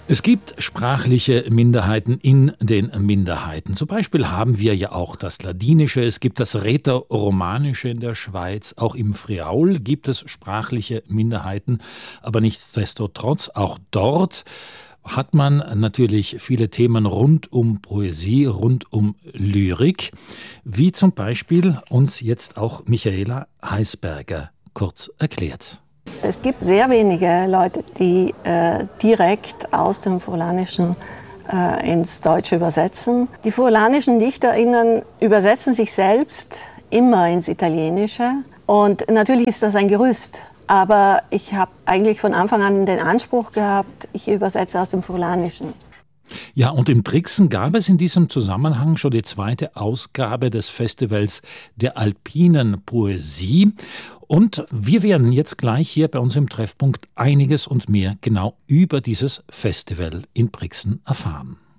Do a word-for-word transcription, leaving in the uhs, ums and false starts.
Es gibt sprachliche Minderheiten in den Minderheiten. Zum Beispiel haben wir ja auch das Ladinische, es gibt das Rätoromanische in der Schweiz, auch im Friaul gibt es sprachliche Minderheiten, aber nichtsdestotrotz auch dort hat man natürlich viele Themen rund um Poesie, rund um Lyrik, wie zum Beispiel uns jetzt auch Michaela Heisberger kurz erklärt. Es gibt sehr wenige Leute, die äh, direkt aus dem Furlanischen äh, ins Deutsche übersetzen. Die furlanischen DichterInnen übersetzen sich selbst immer ins Italienische. Und natürlich ist das ein Gerüst. Aber ich habe eigentlich von Anfang an den Anspruch gehabt, ich übersetze aus dem Furlanischen. Ja, und in Brixen gab es in diesem Zusammenhang schon die zweite Ausgabe des Festivals der alpinen Poesie. Und wir werden jetzt gleich hier bei uns im Treffpunkt einiges und mehr genau über dieses Festival in Brixen erfahren.